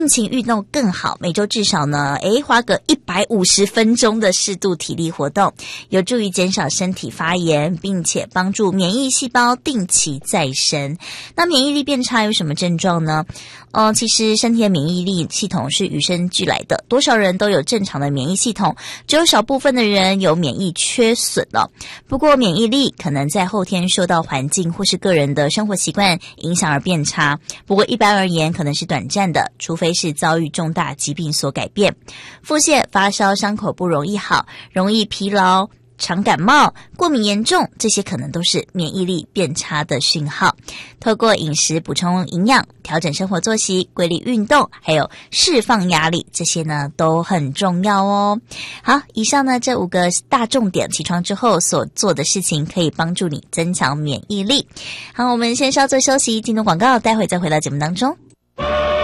尽情运动更好，每周至少呢，花个150分钟的适度体力活动，有助于减少身体发炎，并且帮助免疫细胞定期再生。那免疫力变差有什么症状呢？其实身体的免疫力系统是与生俱来的，多少人都有正常的免疫系统，只有少部分的人有免疫缺损了。不过免疫力可能在后天受到环境或是个人的生活习惯影响而变差，不过一般而言可能是短暂的，除非是遭遇重大疾病所改变。腹泻、发烧、伤口不容易好，容易疲劳、常感冒、过敏严重，这些可能都是免疫力变差的讯号。透过饮食补充营养，调整生活作息，规律运动，还有释放压力，这些呢都很重要哦。好，以上呢这5个大重点，起床之后所做的事情可以帮助你增强免疫力。好，我们先稍作休息，进入广告，待会再回到节目当中。